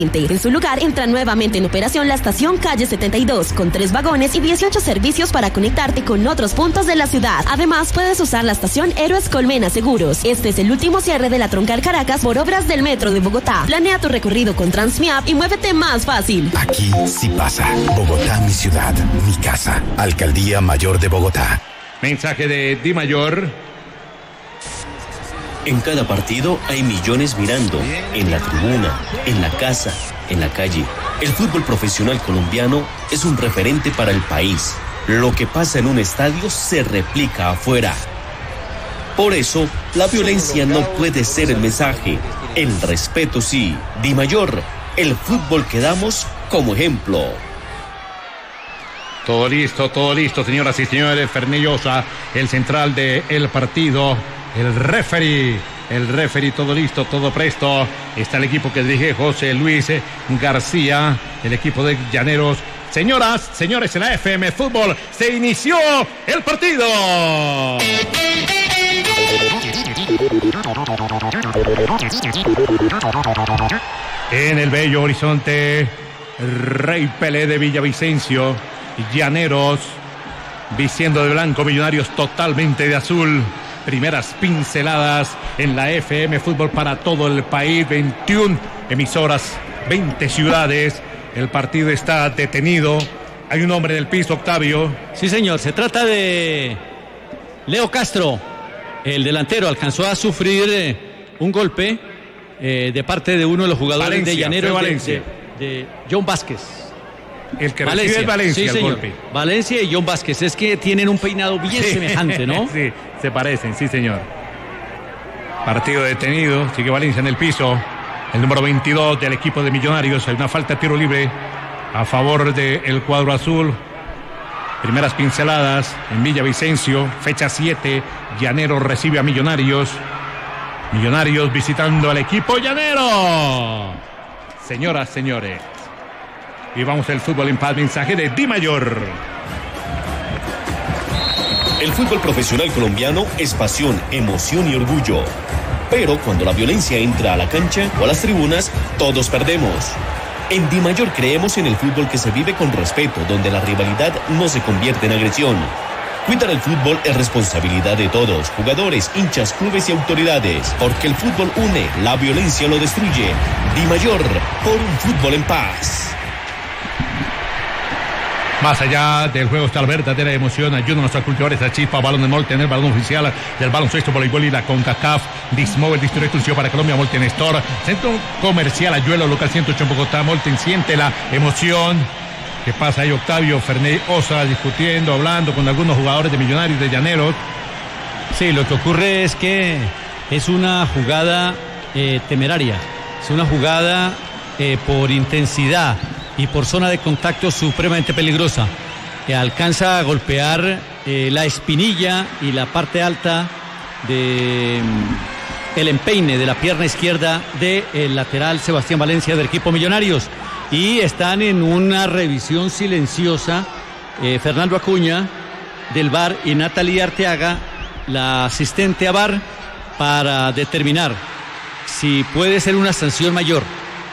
En su lugar, entra nuevamente en operación la estación Calle 72, con 3 vagones y 18 servicios para conectarte con otros puntos de la ciudad. Además, puedes usar la estación Héroes Colmena Seguros. Este es el último cierre de la Troncal Caracas por obras del Metro de Bogotá. Planea tu recorrido con Transmiap y muévete más fácil. Aquí sí pasa. Bogotá, mi ciudad, mi casa. Alcaldía Mayor de Bogotá. Mensaje de Di Mayor. En cada partido hay millones mirando, en la tribuna, en la casa, en la calle. El fútbol profesional colombiano es un referente para el país. Lo que pasa en un estadio se replica afuera. Por eso, la violencia no puede ser el mensaje. El respeto sí. Di Mayor, el fútbol que damos como ejemplo. Todo listo, señoras y señores. Ferney Osa, el central del partido. El referee, todo listo, todo presto. Está el equipo que dirige José Luis García, el equipo de Llaneros. Señoras, señores, en la FM Fútbol se inició el partido. En el bello horizonte, Rey Pelé de Villavicencio, Llaneros, vistiendo de blanco, Millonarios totalmente de azul. Primeras pinceladas en la FM Fútbol para todo el país. 21 emisoras, 20 ciudades. El partido está detenido. Hay un hombre en el piso, Octavio. Sí, señor. Se trata de Leo Castro. El delantero alcanzó a sufrir un golpe de parte de uno de los jugadores de Llaneros, de John Vázquez. El que recibe es Valencia, sí, el golpe. Valencia y John Vázquez. Es que tienen un peinado bien semejante, ¿no? Sí, se parecen, sí, señor. Partido detenido. Sigue Valencia en el piso. El número 22 del equipo de Millonarios. Hay una falta de tiro libre a favor del cuadro azul. Primeras pinceladas en Villavicencio. Fecha 7. Llaneros recibe a Millonarios. Millonarios visitando al equipo llanero. Señoras, señores. Y vamos al fútbol en paz, mensaje de Di Mayor. El fútbol profesional colombiano es pasión, emoción y orgullo. Pero cuando la violencia entra a la cancha o a las tribunas, todos perdemos. En Di Mayor creemos en el fútbol que se vive con respeto, donde la rivalidad no se convierte en agresión. Cuidar el fútbol es responsabilidad de todos, jugadores, hinchas, clubes y autoridades, porque el fútbol une, la violencia lo destruye. Di Mayor, por un fútbol en paz. Más allá del juego está la verdadera emoción. Ayuda a nuestros cultivadores a chispa, balón de Molten, el balón oficial del baloncesto, voleibol y la CONCACAF. Dismóvil, distribuidor exclusivo para Colombia, Molten Store. Centro Comercial Ayuelo, local 108 en Bogotá. Molten, siente la emoción. ¿Qué pasa ahí, Octavio? Ferney Osa discutiendo, hablando con algunos jugadores de Millonarios, de Llaneros. Sí, lo que ocurre es que es una jugada temeraria. Es una jugada por intensidad y por zona de contacto supremamente peligrosa, que alcanza a golpear la espinilla y la parte alta de el empeine de la pierna izquierda del lateral Sebastián Valencia del equipo Millonarios, y están en una revisión silenciosa Fernando Acuña del VAR y Natalie Arteaga, la asistente a VAR, para determinar si puede ser una sanción mayor.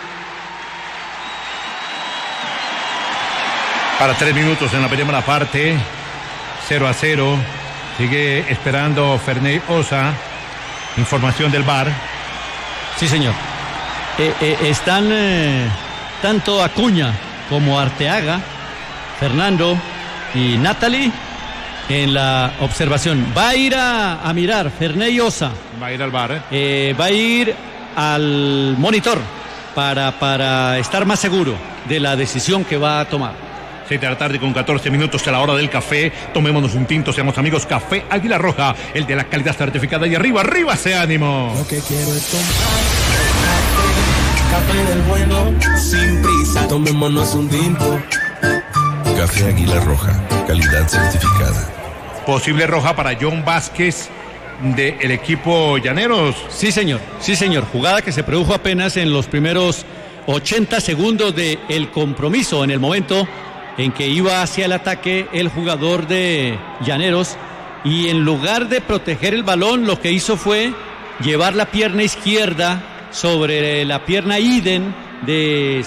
Para 3 minutos en la primera parte, 0-0. Sigue esperando Ferney Osa. Información del VAR. Sí, señor. Están tanto Acuña como Arteaga, Fernando y Natalie en la observación. Va a ir a mirar Ferney Osa. Va a ir al VAR. Va a ir al monitor para estar más seguro de la decisión que va a tomar. 7 de la tarde con 14 minutos a la hora del café. Tomémonos un tinto, seamos amigos. Café Águila Roja, el de la calidad certificada. Y arriba ese ánimo. Lo que quiero es tomar café del bueno, sin prisa. Tomémonos un tinto. Café Águila Roja, calidad certificada. Posible roja para John Vázquez del equipo Llaneros. Sí, señor. Jugada que se produjo apenas en los primeros 80 segundos del compromiso, en el momento en que iba hacia el ataque el jugador de Llaneros, y en lugar de proteger el balón, lo que hizo fue llevar la pierna izquierda sobre la pierna idem de